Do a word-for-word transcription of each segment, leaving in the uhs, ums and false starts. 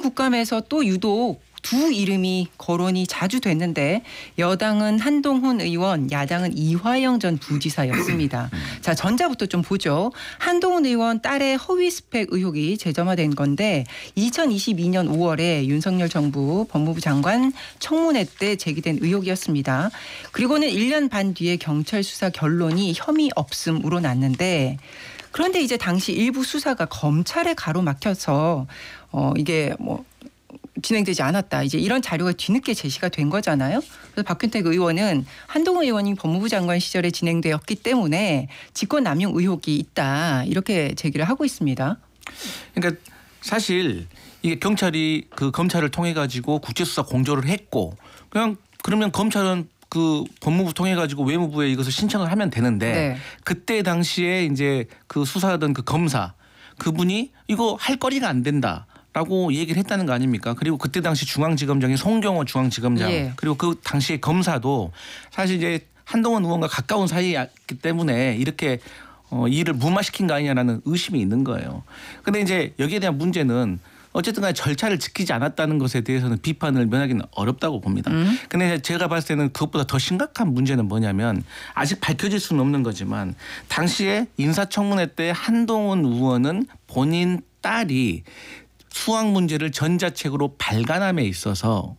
국감에서 또 유독 두 이름이 거론이 자주 됐는데 여당은 한동훈 의원, 야당은 이화영 전 부지사였습니다. 자, 전자부터 좀 보죠. 한동훈 의원 딸의 허위 스펙 의혹이 재점화된 건데 이천이십이 년 오월에 윤석열 정부 법무부 장관 청문회 때 제기된 의혹이었습니다. 그리고는 일 년 반 뒤에 경찰 수사 결론이 혐의 없음으로 났는데 그런데 이제 당시 일부 수사가 검찰에 가로막혀서 어 이게 뭐 진행되지 않았다. 이제 이런 자료가 뒤늦게 제시가 된 거잖아요. 그래서 박균택 의원은 한동훈 의원이 법무부 장관 시절에 진행되었기 때문에 직권남용 의혹이 있다. 이렇게 제기를 하고 있습니다. 그러니까 사실 이게 경찰이 그 검찰을 통해 가지고 국제수사 공조를 했고 그냥 그러면 검찰은 그 법무부 통해 가지고 외무부에 이것을 신청을 하면 되는데 네. 그때 당시에 이제 그 수사하던 그 검사 그분이 이거 할 거리가 안 된다. 라고 얘기를 했다는 거 아닙니까? 그리고 그때 당시 중앙지검장이 송경호 중앙지검장 예. 그리고 그 당시 검사도 사실 이제 한동훈 의원과 가까운 사이였기 때문에 이렇게 어, 일을 무마시킨 거 아니냐라는 의심이 있는 거예요. 그런데 이제 여기에 대한 문제는 어쨌든 간에 절차를 지키지 않았다는 것에 대해서는 비판을 면하기는 어렵다고 봅니다. 음. 근데 제가 봤을 때는 그것보다 더 심각한 문제는 뭐냐면 아직 밝혀질 수는 없는 거지만 당시에 인사청문회 때 한동훈 의원은 본인 딸이 수학 문제를 전자책으로 발간함에 있어서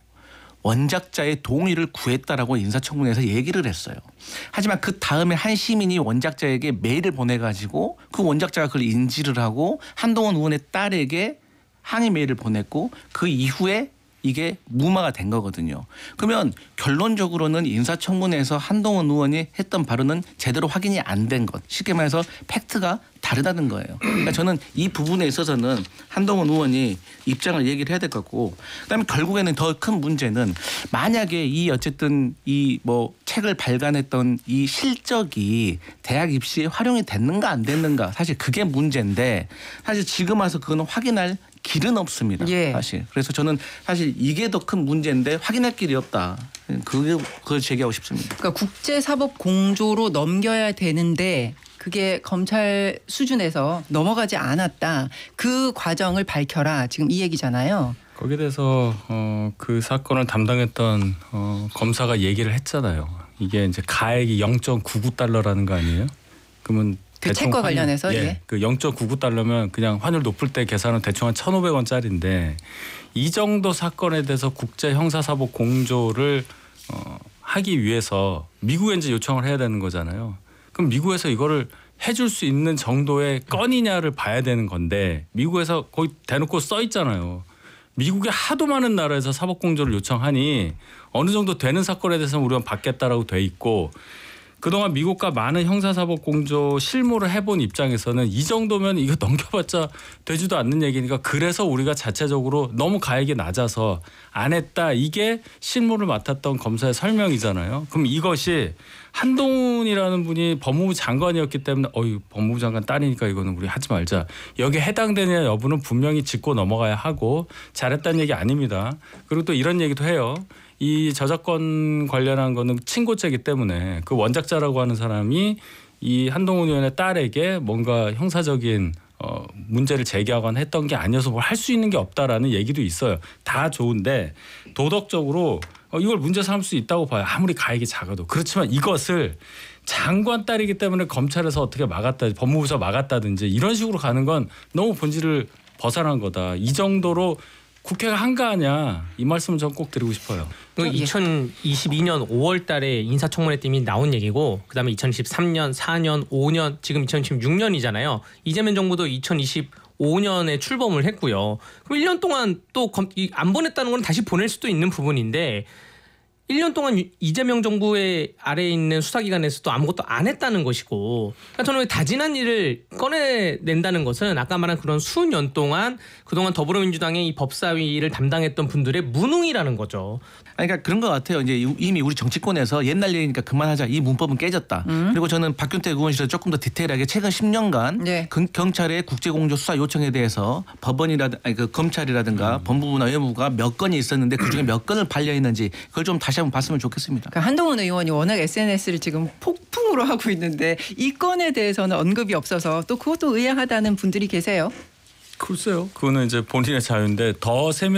원작자의 동의를 구했다라고 인사청문회에서 얘기를 했어요. 하지만 그 다음에 한 시민이 원작자에게 메일을 보내가지고 그 원작자가 그걸 인지를 하고 한동훈 의원의 딸에게 항의 메일을 보냈고 그 이후에 이게 무마가 된 거거든요. 그러면 결론적으로는 인사청문회에서 한동훈 의원이 했던 발언은 제대로 확인이 안 된 것. 쉽게 말해서 팩트가 다르다는 거예요. 그러니까 저는 이 부분에 있어서는 한동훈 의원이 입장을 얘기를 해야 될 것 같고 그다음에 결국에는 더 큰 문제는 만약에 이 어쨌든 이 뭐 책을 발간했던 이 실적이 대학 입시에 활용이 됐는가 안 됐는가 사실 그게 문제인데 사실 지금 와서 그거는 확인할 길은 없습니다. 예. 사실. 그래서 저는 사실 이게 더 큰 문제인데 확인할 길이 없다. 그게 그걸 제기하고 싶습니다. 그러니까 국제사법 공조로 넘겨야 되는데 그게 검찰 수준에서 넘어가지 않았다. 그 과정을 밝혀라. 지금 이 얘기잖아요. 거기에 대해서 어, 그 사건을 담당했던 어, 검사가 얘기를 했잖아요. 이게 이제 가액이 영 점 구구 달러라는 거 아니에요? 그러면 그 책과 관련해서 예, 예. 그 영 점 구구 달러면 그냥 환율 높을 때 계산은 대충 한 천오백 원짜리인데 이 정도 사건에 대해서 국제 형사사법 공조를 어, 하기 위해서 미국에 이제 요청을 해야 되는 거잖아요. 그럼 미국에서 이거를 해줄 수 있는 정도의 건이냐를 봐야 되는 건데 미국에서 거의 대놓고 써 있잖아요. 미국의 하도 많은 나라에서 사법 공조를 요청하니 어느 정도 되는 사건에 대해서는 우리가 받겠다라고 돼 있고 그동안 미국과 많은 형사사법 공조 실무를 해본 입장에서는 이 정도면 이거 넘겨봤자 되지도 않는 얘기니까 그래서 우리가 자체적으로 너무 가액이 낮아서 안 했다. 이게 실무를 맡았던 검사의 설명이잖아요. 그럼 이것이 한동훈이라는 분이 법무부 장관이었기 때문에 어이 법무부 장관 딸이니까 이거는 우리 하지 말자. 여기에 해당되느냐 여부는 분명히 짚고 넘어가야 하고 잘했다는 얘기 아닙니다. 그리고 또 이런 얘기도 해요. 이 저작권 관련한 거는 친고죄이기 때문에 그 원작자라고 하는 사람이 이 한동훈 의원의 딸에게 뭔가 형사적인 어, 문제를 제기하거나 했던 게 아니어서 뭘 할 수 있는 게 없다라는 얘기도 있어요. 다 좋은데 도덕적으로 어, 이걸 문제 삼을 수 있다고 봐요. 아무리 가액이 작아도. 그렇지만 이것을 장관 딸이기 때문에 검찰에서 어떻게 막았다, 법무부에서 막았다든지 이런 식으로 가는 건 너무 본질을 벗어난 거다. 이 정도로 국회가 한가하냐 이 말씀을 전 꼭 드리고 싶어요. 이천이십이 년 오월 달에 인사청문회 때 이미 나온 얘기고 그다음에 이천이십삼 년, 사 년, 오 년 지금 이천이십육 년이잖아요. 이재명 정부도 이천이십오 년에 출범을 했고요. 그럼 일 년 동안 또 안 보냈다는 건 다시 보낼 수도 있는 부분인데 일 년 동안 이재명 정부의 아래에 있는 수사기관에서도 아무것도 안 했다는 것이고 그러니까 저는 다진한 일을 꺼내낸다는 것은 아까 말한 그런 수년 동안 그동안 더불어민주당의 이 법사위를 담당했던 분들의 무능이라는 거죠. 그러니까 그런 것 같아요. 이제 이미 우리 정치권에서 옛날 얘기니까 그만하자. 이 문법은 깨졌다. 음. 그리고 저는 박균택 의원실에서 조금 더 디테일하게 최근 십 년간 네. 경찰의 국제공조 수사 요청에 대해서 법원이라든 아니 그 검찰이라든가 음. 법무부나 외무부가 몇 건이 있었는데 그중에 몇 건을 반려했는지 그걸 좀 다시 한번 봤으면 좋겠습니다. 그러니까 한동훈 의원이 워낙 에스엔에스를 지금 폭풍으로 하고 있는데 이 건에 대해서는 언급이 없어서 또 그것도 의아하다는 분들이 계세요. 글쎄요. 그거는 이제 본인의 자유인데 더 세밀